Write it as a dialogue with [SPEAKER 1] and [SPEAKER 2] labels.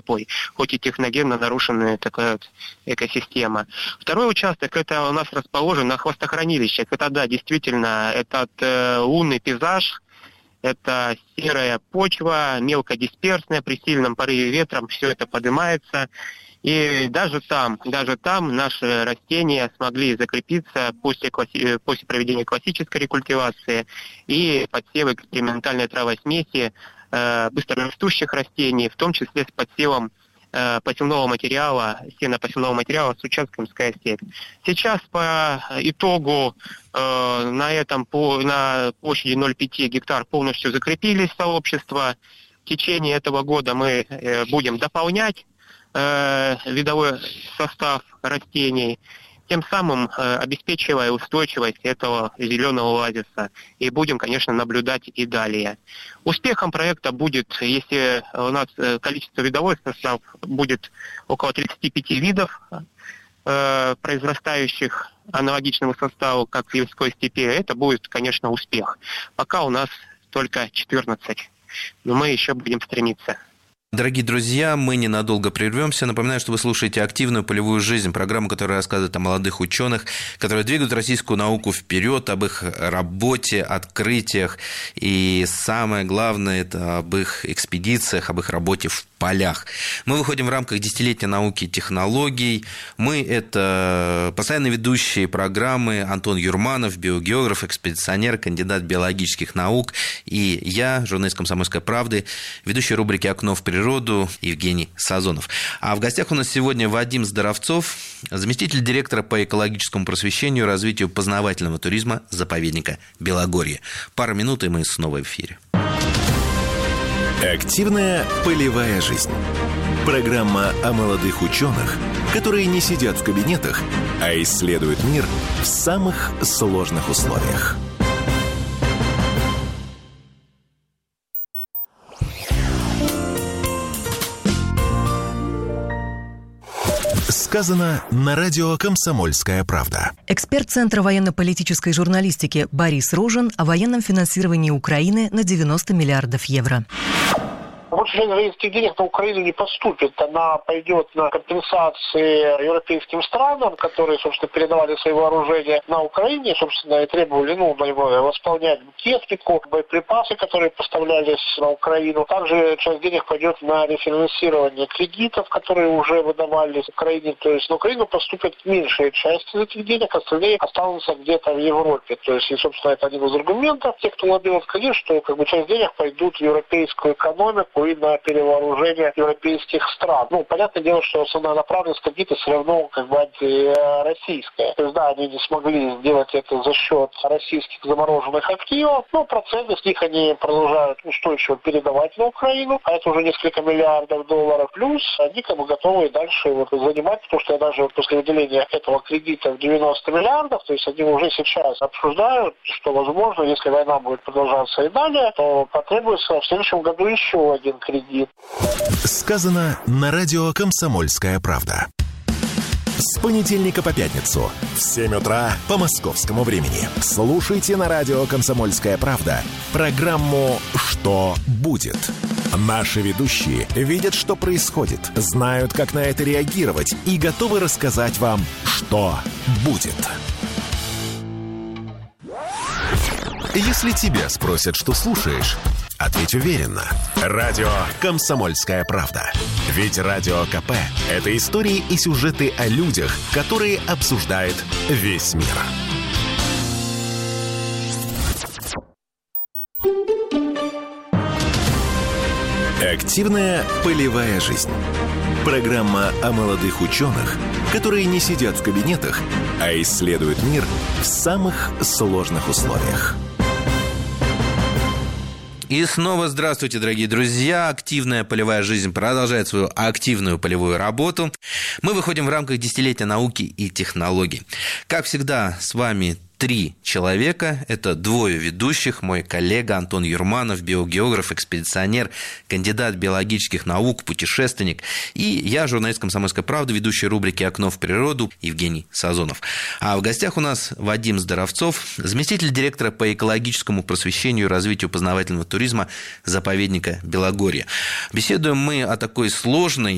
[SPEAKER 1] тропой, хоть и техногенно нарушенная такая вот экосистема. Второй участок, это у нас расположен на хвостохранилищах. Это, да, действительно, этот лунный пейзаж, это серая почва, мелкодисперсная, при сильном порыве ветром все это поднимается. И даже там наши растения смогли закрепиться после проведения классической рекультивации и подсева экспериментальной травосмеси быстрорастущих растений, в том числе с подсевом посевного материала, сено-посевного материала с участком «Мская степь». Сейчас по итогу на площади 0,5 гектар полностью закрепились сообщества. В течение этого года мы будем дополнять видовой состав растений, тем самым обеспечивая устойчивость этого зеленого оазиса. И будем, конечно, наблюдать и далее. Успехом проекта будет, если у нас количество видовой состав будет около 35 видов, произрастающих аналогичному составу, как в Ельской степи, это будет, конечно, успех. Пока у нас только 14, но мы еще будем стремиться.
[SPEAKER 2] Дорогие друзья, мы ненадолго прервемся. Напоминаю, что вы слушаете «Активную полевую жизнь», программу, которая рассказывает о молодых ученых, которые двигают российскую науку вперед, об их работе, открытиях и, самое главное, это об их экспедициях, об их работе в полях. Мы выходим в рамках десятилетия науки и технологий. Мы – это постоянно ведущие программы Антон Юрманов, биогеограф, экспедиционер, кандидат биологических наук, и я, журналист «Комсомольской правды», ведущий рубрики «Окно в природу» Евгений Сазонов. А в гостях у нас сегодня Вадим Здоровцов, заместитель директора по экологическому просвещению и развитию познавательного туризма заповедника Белогорье. Пара минут, и мы снова в эфире.
[SPEAKER 3] Активная полевая жизнь. Программа о молодых ученых, которые не сидят в кабинетах, а исследуют мир в самых сложных условиях. Сказано на радио «Комсомольская правда».
[SPEAKER 4] Эксперт Центра военно-политической журналистики Борис Рожин о военном финансировании Украины на 90 миллиардов евро.
[SPEAKER 5] Большая часть военных денег на Украину не поступит. Она пойдет на компенсации европейским странам, которые, собственно, передавали свои вооружения на Украине, собственно, и требовали, восполнять технику, боеприпасы, которые поставлялись на Украину. Также часть денег пойдет на рефинансирование кредитов, которые уже выдавались Украине. То есть на Украину поступит меньшая часть из этих денег, остальные останутся где-то в Европе. То есть, и, собственно, это один из аргументов тех, кто лоббирует, что часть денег пойдут в европейскую экономику и на перевооружение европейских стран. Понятное дело, что основная направленность кредита все равно антироссийская. То есть, да, они не смогли сделать это за счет российских замороженных активов, но проценты с них они продолжают устойчиво передавать на Украину, а это уже несколько миллиардов долларов. Плюс они готовы дальше занимать, потому что даже после выделения этого кредита в 90 миллиардов, то есть они уже сейчас обсуждают, что возможно, если война будет продолжаться и далее, то потребуется в следующем году еще один кредит.
[SPEAKER 3] Сказано на радио «Комсомольская правда». С понедельника по пятницу в 7 утра по московскому времени. Слушайте на радио «Комсомольская правда» программу «Что будет?». Наши ведущие видят, что происходит, знают, как на это реагировать и готовы рассказать вам, что будет. Если тебя спросят, что слушаешь, ответь уверенно. Радио «Комсомольская правда». Ведь Радио КП – это истории и сюжеты о людях, которые обсуждает весь мир. Активная полевая жизнь. Программа о молодых ученых, которые не сидят в кабинетах, а исследуют мир в самых сложных условиях.
[SPEAKER 2] И снова здравствуйте, дорогие друзья. Активная полевая жизнь продолжает свою активную полевую работу. Мы выходим в рамках десятилетия науки и технологий. Как всегда, с вами 3 человека. Это 2 ведущих. Мой коллега Антон Юрманов, биогеограф, экспедиционер, кандидат биологических наук, путешественник. И я, журналист «Комсомольской правды», ведущий рубрики «Окно в природу» Евгений Сазонов. А в гостях у нас Вадим Здоровцов, заместитель директора по экологическому просвещению и развитию познавательного туризма заповедника Белогорье. Беседуем мы о такой сложной